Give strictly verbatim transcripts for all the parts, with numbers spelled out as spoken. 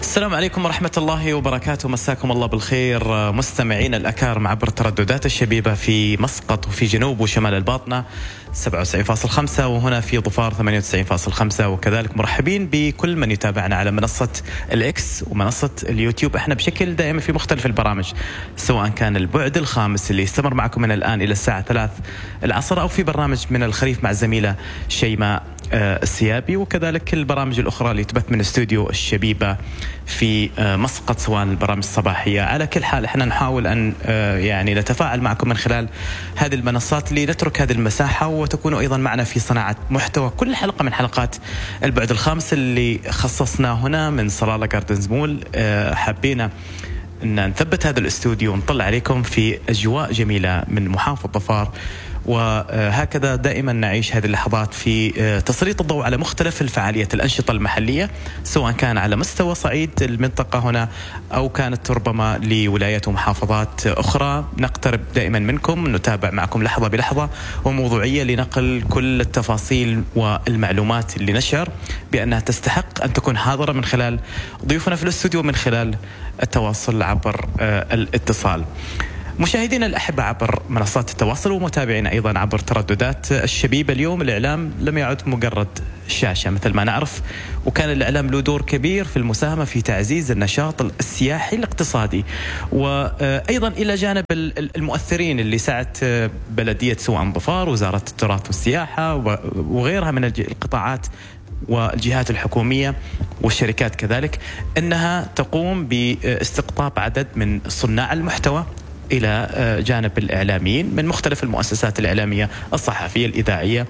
السلام عليكم ورحمة الله وبركاته. مساكم الله بالخير مستمعين الأكارم عبر ترددات الشبيبة في مسقط وفي جنوب وشمال الباطنة سبعة وتسعين فاصلة خمسة وهنا في ظفار ثمانية وتسعين فاصلة خمسة، وكذلك مرحبين بكل من يتابعنا على منصة الإكس ومنصة اليوتيوب. احنا بشكل دائم في مختلف البرامج، سواء كان البعد الخامس اللي يستمر معكم من الآن إلى الساعة ثلاث العصر، أو في برنامج من الخريف مع الزميلة شيماء السيابي، وكذلك البرامج الأخرى اللي تبث من استوديو الشبيبة في مسقط، سواء البرامج الصباحية. على كل حال احنا نحاول أن يعني نتفاعل معكم من خلال هذه المنصات لنترك هذه المساحة وتكونوا أيضا معنا في صناعة محتوى كل حلقة من حلقات البعد الخامس اللي خصصناه هنا من صلالة جاردنز مول. حبينا أن نثبت هذا الاستوديو ونطلع عليكم في أجواء جميلة من محافظة ظفار، وهكذا دائما نعيش هذه اللحظات في تسليط الضوء على مختلف الفعاليات الأنشطة المحلية، سواء كان على مستوى صعيد المنطقة هنا أو كانت ربما لولايات ومحافظات أخرى. نقترب دائما منكم، نتابع معكم لحظة بلحظة وموضوعية لنقل كل التفاصيل والمعلومات اللي نشعر بأنها تستحق أن تكون حاضرة من خلال ضيوفنا في الاستوديو من خلال التواصل عبر الاتصال. مشاهدينا الأحبة عبر منصات التواصل ومتابعينا أيضا عبر ترددات الشبيبة، اليوم الإعلام لم يعد مجرد شاشة مثل ما نعرف، وكان الإعلام له دور كبير في المساهمة في تعزيز النشاط السياحي الاقتصادي، وأيضا إلى جانب المؤثرين اللي سعت بلدية سواء ظفار، وزارة التراث والسياحة وغيرها من القطاعات والجهات الحكومية والشركات كذلك، أنها تقوم باستقطاب عدد من صناع المحتوى إلى جانب الإعلاميين من مختلف المؤسسات الإعلامية الصحفية الإذاعية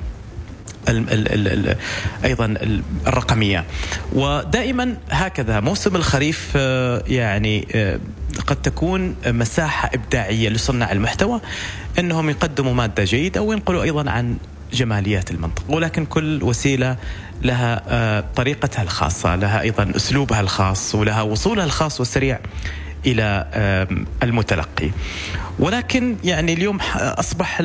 ال ال ال أيضا الرقمية. ودائما هكذا موسم الخريف يعني قد تكون مساحة إبداعية لصناع المحتوى أنهم يقدموا مادة جيدة وينقلوا أيضا عن جماليات المنطقة، ولكن كل وسيلة لها طريقتها الخاصة، لها أيضا أسلوبها الخاص، ولها وصولها الخاص والسريع إلى المتلقي. ولكن يعني اليوم أصبح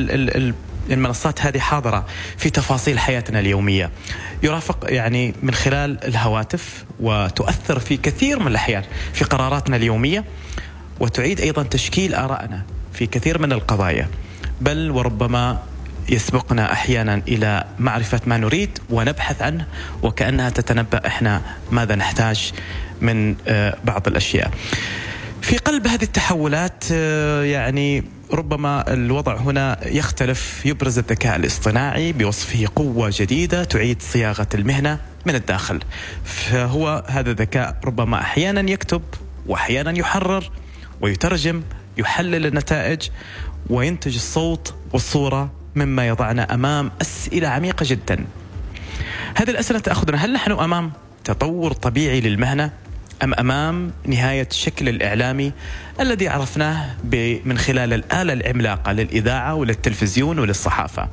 المنصات هذه حاضرة في تفاصيل حياتنا اليومية، يرافق يعني من خلال الهواتف، وتؤثر في كثير من الأحيان في قراراتنا اليومية، وتعيد أيضا تشكيل آرائنا في كثير من القضايا، بل وربما يسبقنا أحيانا إلى معرفة ما نريد ونبحث عنه، وكأنها تتنبأ إحنا ماذا نحتاج من بعض الأشياء. في قلب هذه التحولات يعني ربما الوضع هنا يختلف، يبرز الذكاء الاصطناعي بوصفه قوة جديدة تعيد صياغة المهنة من الداخل. فهو هذا الذكاء ربما أحيانا يكتب، وأحيانا يحرر ويترجم، يحلل النتائج وينتج الصوت والصورة، مما يضعنا أمام أسئلة عميقة جدا. هذه الأسئلة تأخذنا، هل نحن أمام تطور طبيعي للمهنة، أم أمام نهاية الشكل الإعلامي الذي عرفناه من خلال الآلة العملاقة للإذاعة وللتلفزيون وللصحافة؟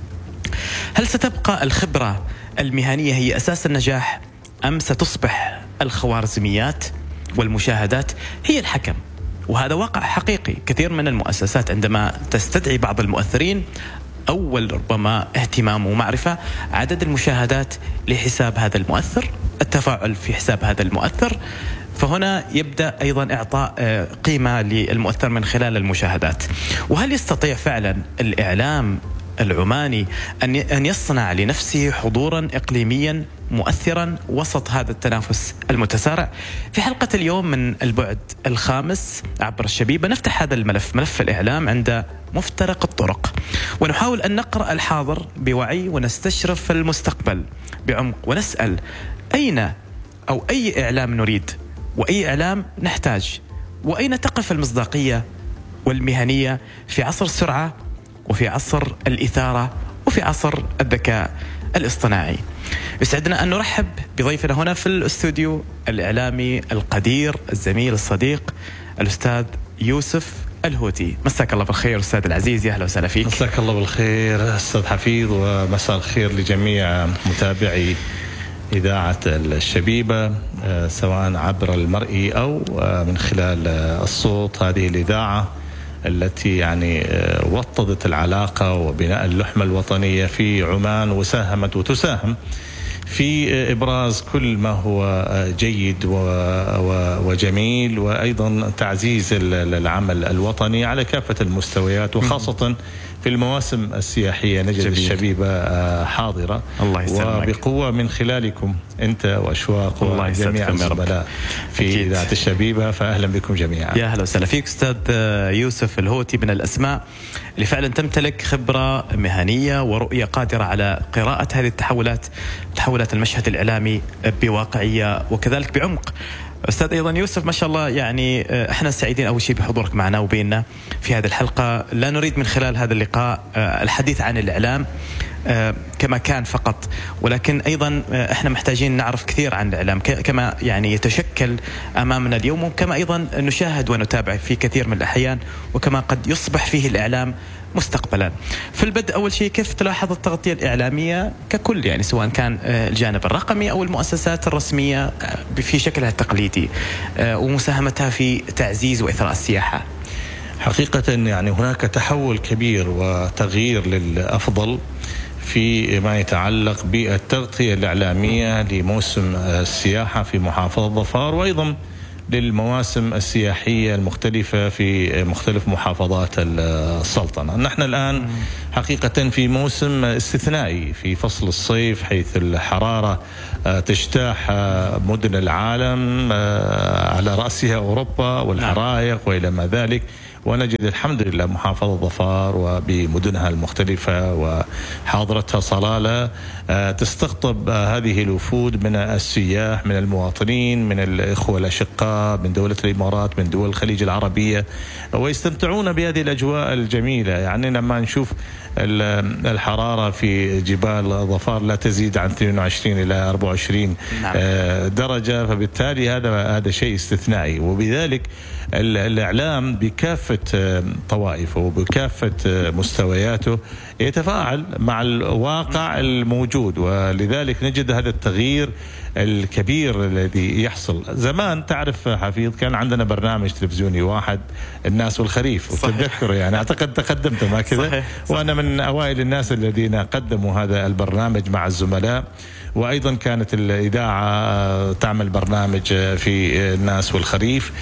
هل ستبقى الخبرة المهنية هي أساس النجاح، أم ستصبح الخوارزميات والمشاهدات هي الحكم؟ وهذا واقع حقيقي. كثير من المؤسسات عندما تستدعي بعض المؤثرين، أول ربما اهتمام ومعرفة عدد المشاهدات لحساب هذا المؤثر، التفاعل في حساب هذا المؤثر، فهنا يبدأ أيضا إعطاء قيمة للمؤثر من خلال المشاهدات. وهل يستطيع فعلا الإعلام العماني أن يصنع لنفسه حضورا إقليميا مؤثرا وسط هذا التنافس المتسارع؟ في حلقة اليوم من البعد الخامس عبر الشبيبة نفتح هذا الملف، ملف الإعلام عند مفترق الطرق، ونحاول أن نقرأ الحاضر بوعي ونستشرف المستقبل بعمق، ونسأل أين أو أي إعلام نريد، وأي إعلام نحتاج، وأين تقف المصداقية والمهنية في عصر السرعة، وفي عصر الإثارة، وفي عصر الذكاء الاصطناعي. يسعدنا أن نرحب بضيفنا هنا في الاستوديو الإعلامي القدير الزميل الصديق الأستاذ يوسف الهوتي. مساك الله بالخير أستاذ العزيز، يا أهلا وسهلا فيك. مساك الله بالخير أستاذ حفيظ، ومساء الخير لجميع متابعي إذاعة الشبيبة سواء عبر المرئي أو من خلال الصوت. هذه الإذاعة التي يعني وطدت العلاقة وبناء اللحمة الوطنية في عمان، وساهمت وتساهم في إبراز كل ما هو جيد وجميل، وأيضا تعزيز العمل الوطني على كافة المستويات، وخاصة في المواسم السياحية نجد جميل. الشبيبة حاضرة الله وبقوة من خلالكم أنت وأشواق وجميع الزملاء في إذاعة الشبيبة، فأهلا بكم جميعا. يا أهلا وسهلا فيك أستاذ يوسف الهوتي، من الأسماء اللي فعلا تمتلك خبرة مهنية ورؤية قادرة على قراءة هذه التحولات تحولات المشهد الإعلامي بواقعية وكذلك بعمق. أستاذ أيضا يوسف ما شاء الله، يعني احنا سعيدين أول شيء بحضورك معنا وبيننا في هذه الحلقة. لا نريد من خلال هذا اللقاء الحديث عن الإعلام كما كان فقط، ولكن أيضا احنا محتاجين نعرف كثير عن الإعلام كما يعني يتشكل أمامنا اليوم، وكما أيضا نشاهد ونتابع في كثير من الأحيان، وكما قد يصبح فيه الإعلام مستقبلا. في البدء أول شيء، كيف تلاحظ التغطية الإعلامية ككل، يعني سواء كان الجانب الرقمي أو المؤسسات الرسمية في شكلها التقليدي ومساهمتها في تعزيز وإثراء السياحة؟ حقيقة يعني هناك تحول كبير وتغيير للأفضل في ما يتعلق بالتغطية الإعلامية لموسم السياحة في محافظة ظفار، وأيضا للمواسم السياحية المختلفة في مختلف محافظات السلطنة. نحن الآن حقيقة في موسم استثنائي في فصل الصيف، حيث الحرارة تجتاح مدن العالم على رأسها أوروبا والحرائق وإلى ما ذلك، ونجد الحمد لله محافظة ظفار وبمدنها المختلفة وحاضرتها صلالة تستقطب هذه الوفود من السياح، من المواطنين، من الإخوة الأشقاء من دولة الإمارات، من دول الخليج العربية، ويستمتعون بهذه الأجواء الجميلة. يعني لما نشوف الحرارة في جبال ظفار لا تزيد عن اثنين وعشرين إلى أربعة وعشرين نعم. درجة، فبالتالي هذا هذا شيء استثنائي. وبذلك الإعلام بكافة طوائفه وبكافة مستوياته يتفاعل مع الواقع الموجود، ولذلك نجد هذا التغيير الكبير الذي يحصل. زمان تعرف حفيظ كان عندنا برنامج تلفزيوني واحد، الناس والخريف، وتتذكره يعني أعتقد تقدمت ما كذا صحيح. صحيح. وأنا من أوائل الناس الذين قدموا هذا البرنامج مع الزملاء، وأيضا كانت الإذاعة تعمل برنامج في الناس والخريف.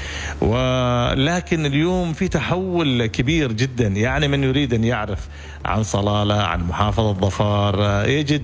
ولكن اليوم في تحول كبير جدا، يعني من يريد أن يعرف عن صلالة، عن محافظة ظفار، يجد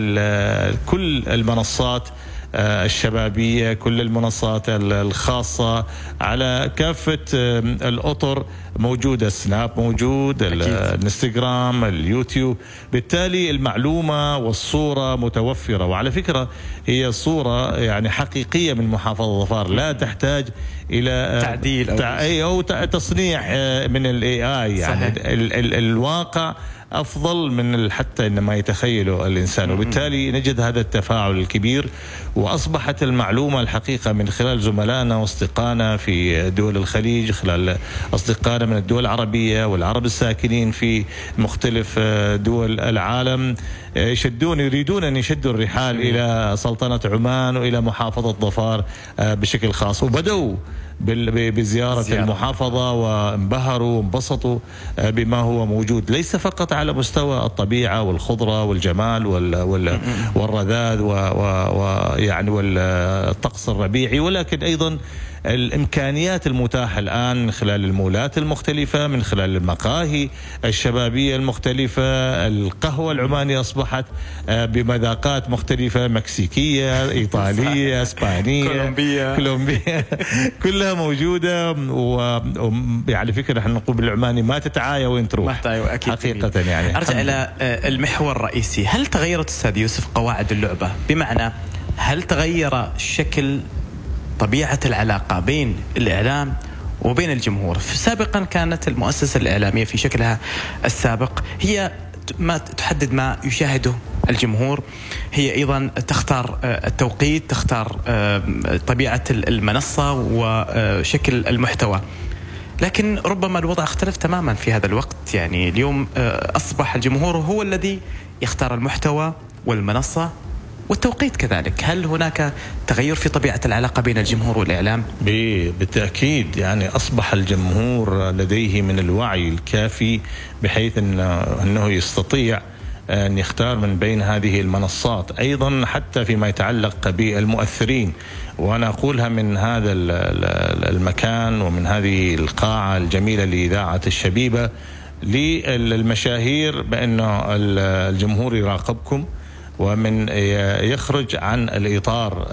كل المنصات الشبابية، كل المنصات الخاصة على كافة الأطر موجودة، سناب موجود، الانستغرام، اليوتيوب، بالتالي المعلومة والصورة متوفرة. وعلى فكرة هي صورة يعني حقيقية من محافظة ظفار، لا تحتاج إلى تعديل أو, أو تصنيع من الاي اي، يعني ال ال الواقع أفضل من حتى إنما يتخيله الإنسان. وبالتالي نجد هذا التفاعل الكبير، وأصبحت المعلومة الحقيقة من خلال زملائنا واصدقائنا في دول الخليج، خلال أصدقائنا من الدول العربية والعرب الساكنين في مختلف دول العالم، يشدون يريدون أن يشدوا الرحال إلى سلطنة عمان وإلى محافظة ظفار بشكل خاص، وبدأوا بزيارة زيارة. المحافظة، وانبهروا وانبسطوا بما هو موجود، ليس فقط على مستوى الطبيعة والخضرة والجمال والرذاذ ويعني والطقس الربيعي، ولكن أيضا الإمكانيات المتاحة الآن من خلال المولات المختلفة، من خلال المقاهي الشبابية المختلفة. القهوة العمانية أصبحت بمذاقات مختلفة، مكسيكية، إيطالية، إسبانية، كولومبية كولومبية كلها موجودة. وعلى فكرة نحن نقول بالعماني ما تتعايا وين تروح حقيقة. يعني أرجع إلى المحور الرئيسي، هل تغيرت أستاذ يوسف قواعد اللعبة؟ بمعنى هل تغير شكل طبيعة العلاقة بين الإعلام وبين الجمهور؟ سابقا كانت المؤسسة الإعلامية في شكلها السابق هي ما تحدد ما يشاهده الجمهور، هي أيضا تختار التوقيت، تختار طبيعة المنصة وشكل المحتوى. لكن ربما الوضع اختلف تماما في هذا الوقت، يعني اليوم أصبح الجمهور هو الذي يختار المحتوى والمنصة والتوقيت كذلك. هل هناك تغير في طبيعة العلاقة بين الجمهور والإعلام؟ بالتأكيد، يعني أصبح الجمهور لديه من الوعي الكافي بحيث أنه يستطيع أن يختار من بين هذه المنصات. أيضا حتى فيما يتعلق بالمؤثرين، وأنا أقولها من هذا المكان ومن هذه القاعة الجميلة لإذاعة الشبيبة للمشاهير، بأنه الجمهور يراقبكم، ومن يخرج عن الإطار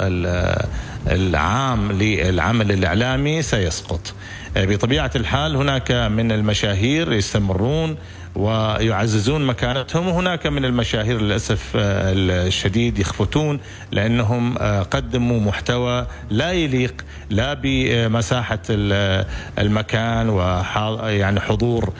العام للعمل الإعلامي سيسقط. بطبيعة الحال هناك من المشاهير يستمرون ويعززون مكانتهم، وهناك من المشاهير للأسف الشديد يخفتون لأنهم قدموا محتوى لا يليق لا بمساحة المكان ويعني حضور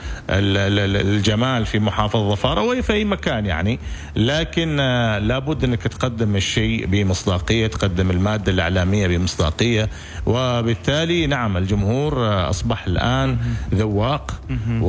الجمال في محافظة ظفار أو في أي مكان يعني، لكن لابد أنك تقدم الشيء بمصداقية، تقدم المادة الإعلامية بمصداقية. وبالتالي نعم الجمهور أصبح الآن ذواق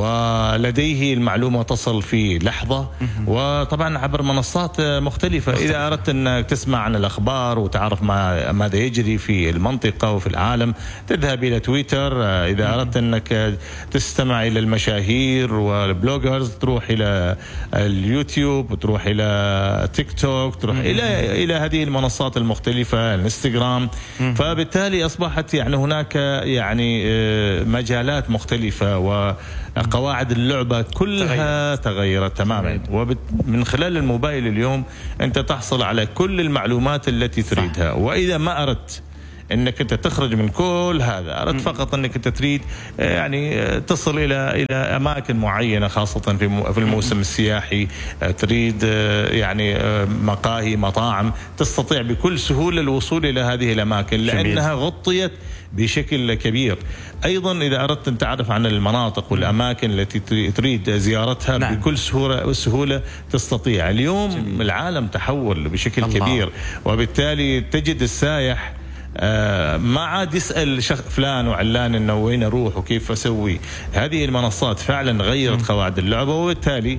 ولديه المعلومة تصل في لحظة، وطبعا عبر منصات مختلفة. إذا أردت أنك تسمع عن الأخبار وتعرف ما ماذا يجري في المنطقة وفي العالم تذهب إلى تويتر. إذا أردت أنك تستمع إلى المشاهير والبلوجرز تروح إلى اليوتيوب وتروح إلى تيك توك، تروح إلى إلى هذه المنصات المختلفة، الانستغرام. فبالتالي أصبحت يعني هناك يعني مجالات مختلفة وقواعد اللعبة كلها تغيرت تماما. ومن خلال الموبايل اليوم أنت تحصل على كل المعلومات التي تريدها. وإذا ما أردت انك انت تخرج من كل هذا، اردت فقط انك انت تريد يعني تصل الى الى اماكن معينه خاصه في في الموسم السياحي، تريد يعني مقاهي مطاعم، تستطيع بكل سهوله الوصول الى هذه الاماكن لانها غطيت بشكل كبير. ايضا اذا اردت ان تعرف عن المناطق والاماكن التي تريد زيارتها نعم. بكل سهوله وسهوله تستطيع. اليوم جميل. العالم تحول بشكل الله. كبير، وبالتالي تجد السائح آه ما عاد يسأل شخ فلان وعلان انه وين اروح وكيف اسوي. هذه المنصات فعلا غيرت قواعد اللعبة، وبالتالي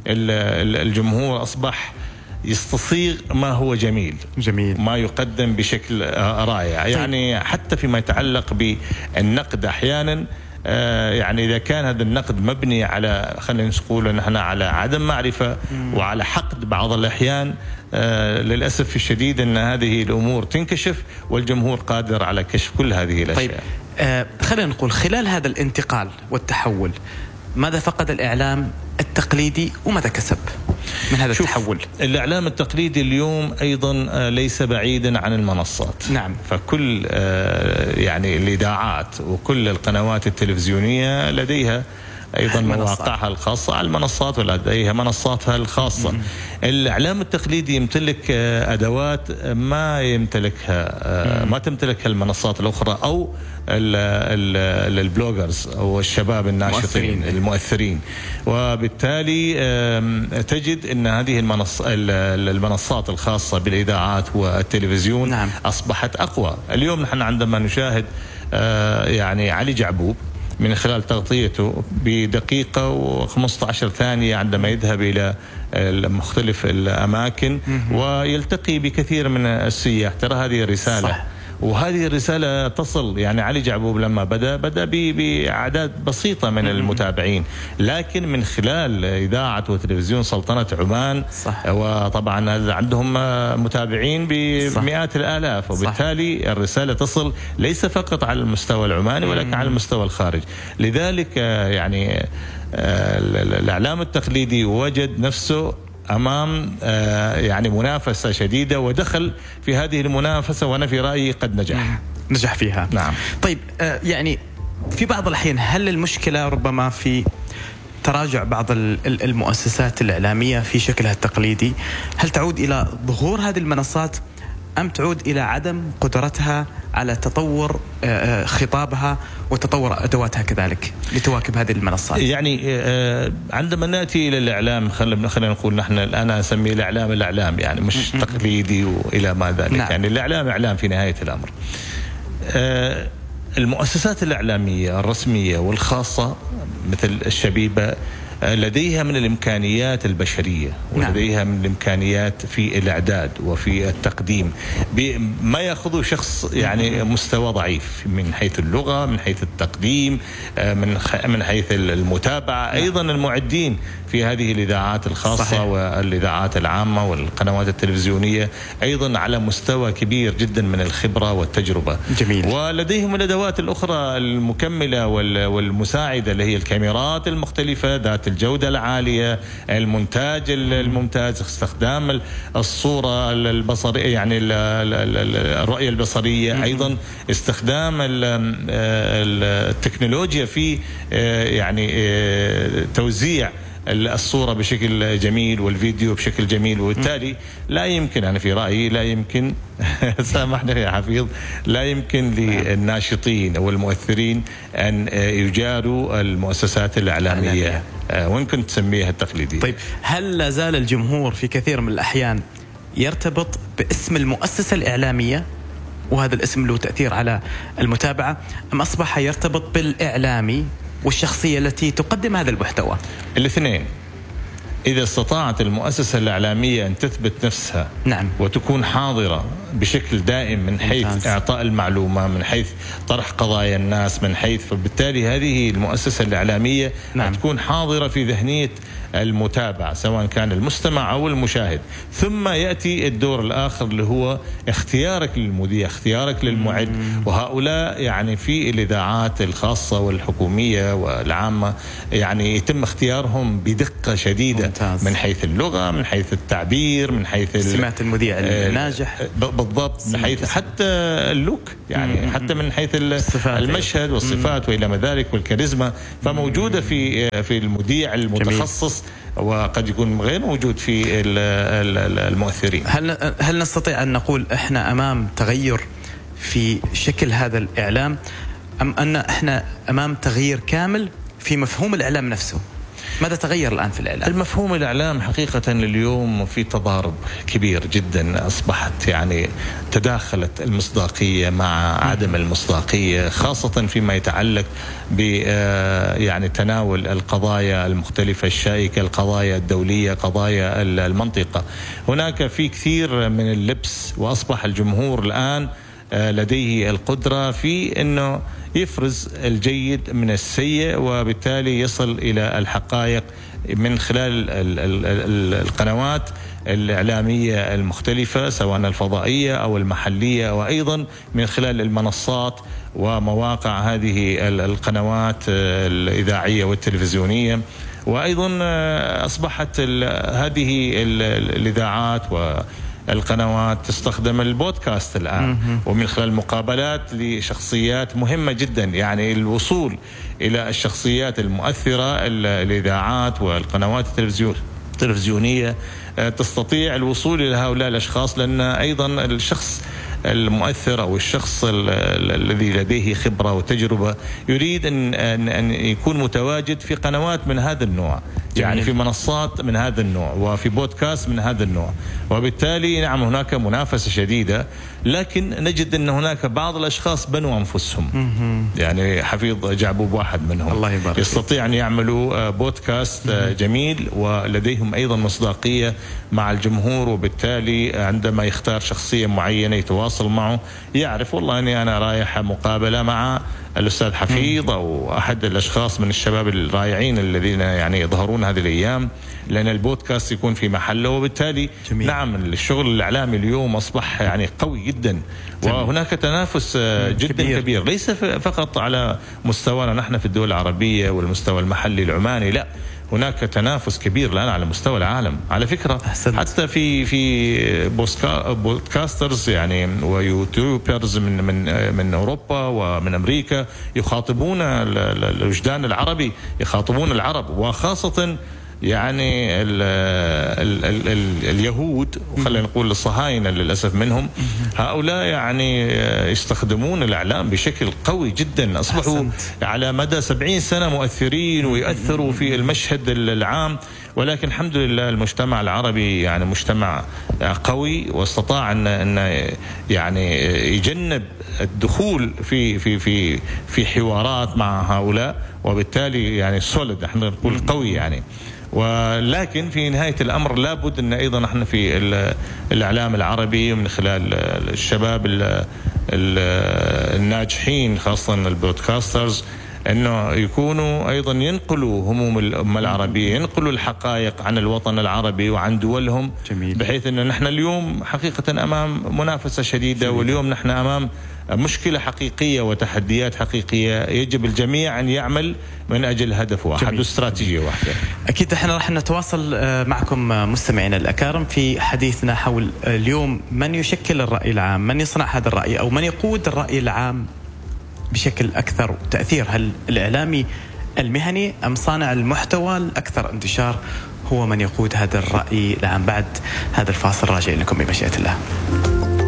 الجمهور اصبح يستصيغ ما هو جميل جميل ما يقدم بشكل رائع. يعني حتى فيما يتعلق بالنقد احيانا آه يعني إذا كان هذا النقد مبني على خلينا نقول نحن على عدم معرفة مم. وعلى حقد بعض الأحيان، آه للأسف الشديد أن هذه الأمور تنكشف والجمهور قادر على كشف كل هذه الأشياء. طيب آه خلينا نقول خلال هذا الانتقال والتحول ماذا فقد الإعلام التقليدي وماذا كسب من هذا التحول؟ الإعلام التقليدي اليوم أيضا ليس بعيدا عن المنصات. نعم. فكل يعني الإذاعات وكل القنوات التلفزيونية لديها أيضا مواقعها الخاصة على المنصات ولديها منصاتها الخاصة. مم. الإعلام التقليدي يمتلك أدوات ما يمتلكها مم. ما تمتلكها المنصات الأخرى أو البلوجرز أو الشباب الناشطين المؤثرين, المؤثرين. وبالتالي تجد أن هذه المنصات الخاصة بالإذاعات والتلفزيون نعم. أصبحت أقوى. اليوم نحن عندما نشاهد يعني علي جعبوب من خلال تغطيته بدقيقة وخمسة عشر ثانية عندما يذهب إلى مختلف الأماكن ويلتقي بكثير من السياح، ترى هذه رسالة صح. وهذه الرسالة تصل. يعني علي جعبوب لما بدأ بدأ بأعداد بسيطة من المتابعين، لكن من خلال إذاعة وتلفزيون سلطنة عمان صح. وطبعا عندهم متابعين بمئات الآلاف، وبالتالي صح. الرسالة تصل ليس فقط على المستوى العماني ولكن على المستوى الخارج. لذلك يعني الإعلام التقليدي وجد نفسه أمام يعني منافسة شديدة ودخل في هذه المنافسة، وأنا في رأيي قد نجح نجح فيها. نعم. طيب يعني في بعض الأحيان هل المشكلة ربما في تراجع بعض المؤسسات الإعلامية في شكلها التقليدي؟ هل تعود إلى ظهور هذه المنصات أم تعود إلى عدم قدرتها على تطور خطابها وتطور أدواتها كذلك لتواكب هذه المنصات؟ يعني عندما نأتي إلى الإعلام خلينا خلينا نقول نحن الآن أسميه الإعلام الإعلام يعني مش م- تقليدي وإلى ما ذلك. نعم. يعني الإعلام إعلام في نهاية الأمر. المؤسسات الإعلامية الرسمية والخاصة مثل الشبيبة لديها من الإمكانيات البشرية ولديها من الإمكانيات في الإعداد وفي التقديم ما يأخذه شخص يعني مستوى ضعيف من حيث اللغة، من حيث التقديم، من من حيث المتابعة. أيضا المعدين في هذه الإذاعات الخاصة صحيح. والإذاعات العامة والقنوات التلفزيونية أيضا على مستوى كبير جدا من الخبرة والتجربة. جميل. ولديهم الأدوات الأخرى المكملة والمساعدة اللي هي الكاميرات المختلفة ذات الجودة العالية، المونتاج الممتاز، استخدام الصورة البصرية يعني الرؤية البصرية، أيضا استخدام التكنولوجيا في يعني توزيع الصورة بشكل جميل والفيديو بشكل جميل. وبالتالي لا يمكن، أنا في رأيي لا يمكن سامحني يا حفيظ، لا يمكن للناشطين أو المؤثرين أن يجاروا المؤسسات الإعلامية وإن كنت تسميها التقليدية. طيب، هل لا زال الجمهور في كثير من الأحيان يرتبط باسم المؤسسة الإعلامية وهذا الاسم له تأثير على المتابعة، أم أصبح يرتبط بالإعلامي والشخصية التي تقدم هذا المحتوى؟ الاثنين. إذا استطاعت المؤسسة الإعلامية أن تثبت نفسها نعم. وتكون حاضرة بشكل دائم من حيث ممتاز. إعطاء المعلومة، من حيث طرح قضايا الناس، من حيث، فبالتالي هذه المؤسسة الإعلامية نعم. تكون حاضرة في ذهنية المتابع سواء كان المستمع أو المشاهد. ثم يأتي الدور الآخر اللي هو اختيارك للمذيع، اختيارك للمعد. وهؤلاء يعني في الإذاعات الخاصة والحكومية والعامة يعني يتم اختيارهم بدقة شديدة ممتاز. من حيث اللغة، من حيث التعبير، من حيث سمات المذيع الناجح بالضبط، من حيث حتى اللوك يعني مم. حتى من حيث المشهد والصفات وإلى ما ذلك والكاريزما، فموجودة في في المذيع المتخصص جميل. وقد يكون غير موجود في المؤثرين. هل هل نستطيع أن نقول إحنا أمام تغير في شكل هذا الإعلام، أم أن إحنا أمام تغيير كامل في مفهوم الإعلام نفسه؟ ماذا تغير الآن في الإعلام؟ المفهوم الإعلام حقيقة اليوم في تضارب كبير جدا، أصبحت يعني تداخلت المصداقية مع عدم المصداقية، خاصة فيما يتعلق ب يعني تناول القضايا المختلفة الشائكة، القضايا الدولية، قضايا المنطقة. هناك في كثير من اللبس، وأصبح الجمهور الآن لديه القدرة في أنه يفرز الجيد من السيء، وبالتالي يصل إلى الحقائق من خلال القنوات الإعلامية المختلفة سواء الفضائية أو المحلية، وأيضا من خلال المنصات ومواقع هذه القنوات الإذاعية والتلفزيونية. وأيضا أصبحت هذه الإذاعات و القنوات تستخدم البودكاست الآن، ومن خلال مقابلات لشخصيات مهمة جدا، يعني الوصول إلى الشخصيات المؤثرة. الإذاعات والقنوات التلفزيونية تستطيع الوصول إلى هؤلاء الأشخاص، لأن أيضا الشخص المؤثر أو الشخص الذي لديه خبرة وتجربة يريد أن أن يكون متواجد في قنوات من هذا النوع، يعني في منصات من هذا النوع وفي بودكاست من هذا النوع. وبالتالي نعم هناك منافسة شديدة، لكن نجد أن هناك بعض الأشخاص بنوا أنفسهم. يعني حفيظ جعبوب واحد منهم، الله يبارك، يستطيع أن يعملوا بودكاست جميل ولديهم أيضا مصداقية مع الجمهور. وبالتالي عندما يختار شخصية معينة يتواصل معه يعرف والله أني أنا رايح مقابلة مع الأستاذ حفيظ أو أحد الأشخاص من الشباب الرائعين الذين يعني يظهرون هذه الأيام، لأن البودكاست يكون في محله. وبالتالي جميل. نعم الشغل الإعلامي اليوم أصبح يعني قوي جدا، جميل. وهناك تنافس جدا كبير. كبير ليس فقط على مستوانا نحن في الدول العربية والمستوى المحلي العماني، لا، هناك تنافس كبير الآن على مستوى العالم. على فكرة أحسنت. حتى في في بودكاسترز يعني ويوتيوبرز من من من أوروبا ومن أمريكا يخاطبون الوجدان العربي، يخاطبون العرب، وخاصة يعني ال ال ال ال اليهود، وخلينا نقول الصهاينة للأسف منهم، هؤلاء يعني يستخدمون الإعلام بشكل قوي جدا، أصبحوا على مدى سبعين سنة مؤثرين ويؤثروا في المشهد العام. ولكن الحمد لله المجتمع العربي يعني مجتمع قوي، واستطاع ان ان يعني يجنب الدخول في في في في حوارات مع هؤلاء، وبالتالي يعني سوليد احنا نقول قوي يعني. ولكن في نهاية الأمر لابد أن أيضا احنا في الإعلام العربي ومن خلال الشباب الناجحين خاصة البودكاسترز أنه يكونوا أيضا ينقلوا هموم الأمة العربية، ينقلوا الحقائق عن الوطن العربي وعن دولهم. جميل. بحيث أن نحن اليوم حقيقة أمام منافسة شديدة. جميل. واليوم نحن أمام مشكلة حقيقية وتحديات حقيقية، يجب الجميع أن يعمل من أجل هدف واحد واستراتيجية واحدة. أكيد احنا راح نتواصل معكم مستمعينا الأكارم في حديثنا حول اليوم من يشكل الرأي العام، من يصنع هذا الرأي أو من يقود الرأي العام بشكل أكثر تأثير، هل الإعلامي المهني أم صانع المحتوى الأكثر انتشار هو من يقود هذا الرأي العام؟ بعد هذا الفاصل راجع لكم بمشيئة الله.